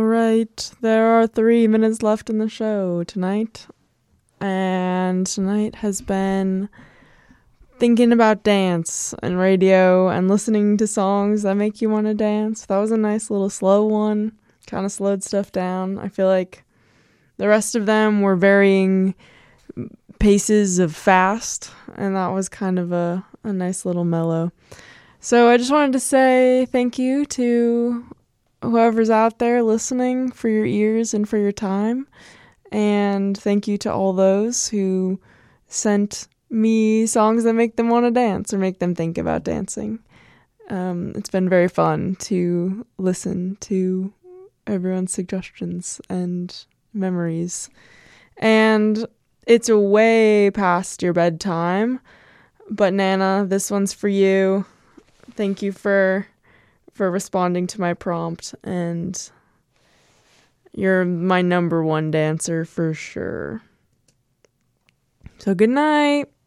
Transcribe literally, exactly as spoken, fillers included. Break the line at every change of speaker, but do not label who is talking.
All right, there are three minutes left in the show tonight. And tonight has been thinking about dance and radio and listening to songs that make you want to dance. That was a nice little slow one. Kind of slowed stuff down. I feel like the rest of them were varying paces of fast, and that was kind of a, a nice little mellow. So I just wanted to say thank you to whoever's out there listening for your ears and for your time. And thank you to all those who sent me songs that make them want to dance or make them think about dancing. Um, it's been very fun to listen to everyone's suggestions and memories. And it's way past your bedtime, but Nana, this one's for you. Thank you for for responding to my prompt, and you're my number one dancer for sure. So good night.